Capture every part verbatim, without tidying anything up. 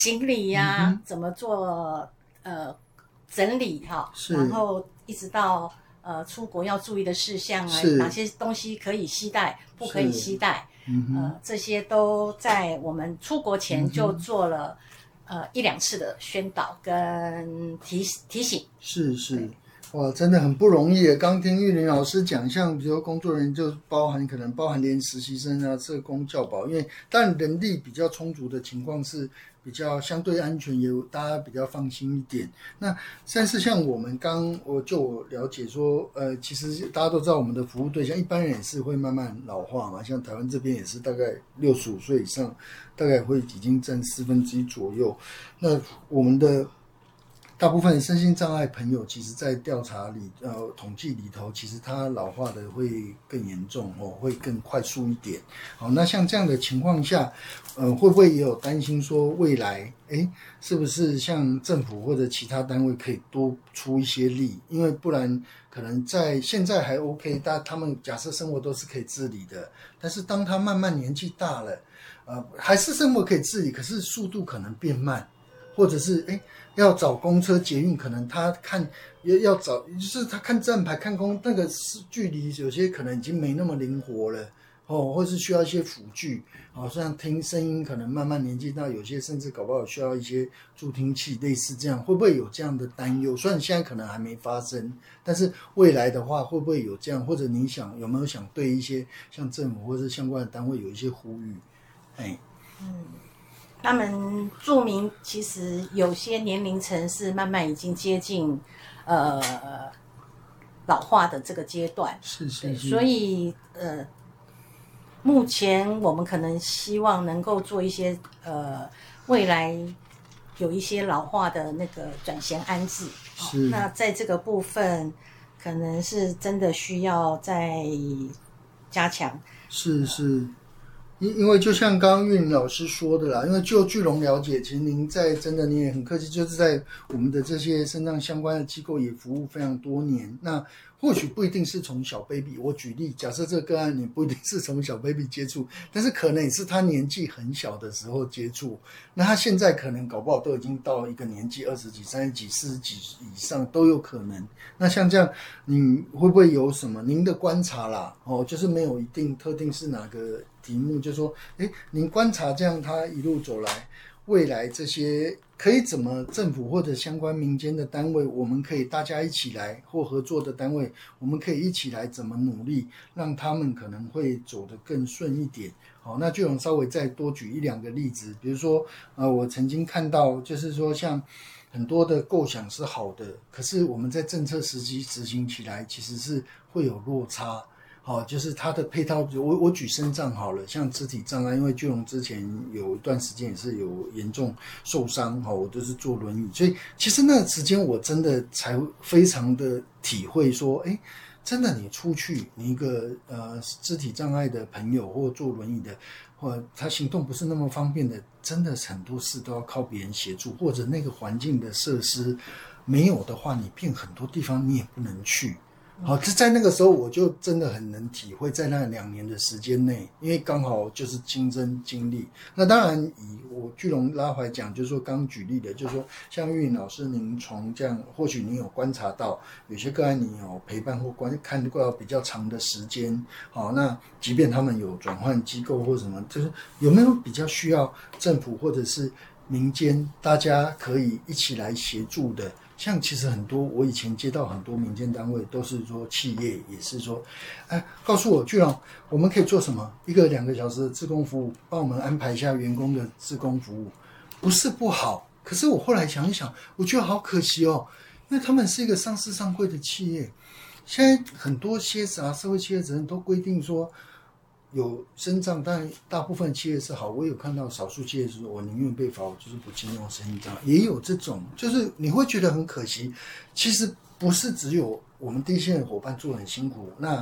行李呀、啊嗯，怎么做呃整理哈，然后一直到呃出国要注意的事项啊，哪些东西可以携带，不可以携带，嗯、呃，这些都在我们出国前就做了、嗯、呃一两次的宣导跟提提醒。 是是。哇，真的很不容易耶！刚听玉玲老师讲，像比如说工作人员，就包含可能包含连实习生啊、社工、教保，因为当然人力比较充足的情况是比较相对安全，也大家比较放心一点。那但是像我们刚我就我了解说，呃，其实大家都知道我们的服务对象一般人也是会慢慢老化嘛，像台湾这边也是大概六十五岁以上，大概会已经占四分之一左右。那我们的大部分身心障碍朋友，其实在调查里、呃统计里头，其实他老化的会更严重哦，会更快速一点。好，那像这样的情况下，呃，会不会也有担心说未来，哎，是不是像政府或者其他单位可以多出一些力？因为不然可能在现在还 OK， 但他们假设生活都是可以自理的，但是当他慢慢年纪大了，呃，还是生活可以自理，可是速度可能变慢。或者是哎，要找公车捷运，可能他看要要找，就是他看站牌看公那个距离，有些可能已经没那么灵活了哦，或是需要一些辅具，好、哦、像听声音，可能慢慢年纪大，有些甚至搞不好需要一些助听器，类似这样，会不会有这样的担忧？虽然现在可能还没发生，但是未来的话，会不会有这样？或者你想有没有想对一些像政府或者相关的单位有一些呼吁？哎， 嗯。他们注明，其实有些年龄层是慢慢已经接近，呃，老化的这个阶段。 是是是。 所以呃，目前我们可能希望能够做一些呃，未来有一些老化的那个转衔安置。 是。 那在这个部分，可能是真的需要再加强。 是是。因因为就像刚刚玉玲老师说的啦，因为就巨龙了解，其实您在真的你也很客气，就是在我们的这些身障相关的机构也服务非常多年。那或许不一定是从小 baby， 我举例，假设这个个案你不一定是从小 baby 接触，但是可能也是他年纪很小的时候接触，那他现在可能搞不好都已经到一个年纪，二十几、三十几、四十几以上都有可能。那像这样，你会不会有什么您的观察啦？哦，就是没有一定特定是哪个题目，就说，哎，您观察这样他一路走来，未来这些可以怎么政府或者相关民间的单位，我们可以大家一起来，或合作的单位，我们可以一起来怎么努力，让他们可能会走得更顺一点。好，那就能稍微再多举一两个例子，比如说，呃，我曾经看到，就是说像很多的构想是好的，可是我们在政策实际执行起来，其实是会有落差。好、哦，就是它的配套，我我举身障好了，像肢体障碍，因为巨龙之前有一段时间也是有严重受伤，哈、哦，我都是坐轮椅，所以其实那个时间我真的才非常的体会说，哎，真的你出去，你一个呃肢体障碍的朋友或坐轮椅的，或他行动不是那么方便的，真的很多事都要靠别人协助，或者那个环境的设施没有的话，你变很多地方你也不能去。好，这在那个时候我就真的很能体会，在那两年的时间内，因为刚好就是亲身经历。那当然，以我巨龙拉回来讲，就是说刚举例的，就是说像玉玲老师，您从这样，或许您有观察到有些个案，你有陪伴或观看过比较长的时间。好，那即便他们有转换机构或什么，就是有没有比较需要政府或者是民间大家可以一起来协助的？像其实很多，我以前接到很多民间单位都是说企业也是说，哎，告诉我巨龙，我们可以做什么？一个两个小时的志工服务，帮我们安排一下员工的志工服务，不是不好。可是我后来想一想，我觉得好可惜哦，因为他们是一个上市上柜的企业，现在很多些啥社会企业责任都规定说。有身障，但大部分企业是好。我有看到少数企业是说，我宁愿被罚，我就是不聘用身障，也有这种，就是你会觉得很可惜。其实不是只有我们第一线的伙伴做得很辛苦，那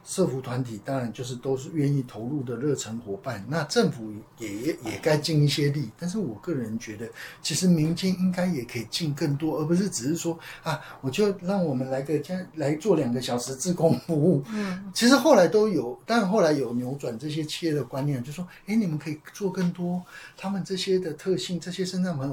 社福团体当然就是都是愿意投入的热忱伙伴，那政府也也该尽一些力，但是我个人觉得其实民间应该也可以尽更多，而不是只是说啊我就让我们来个来做两个小时志工服务。嗯，其实后来都有，当然后来有扭转这些企业的观念，就说哎，你们可以做更多他们这些的特性，这些身障朋友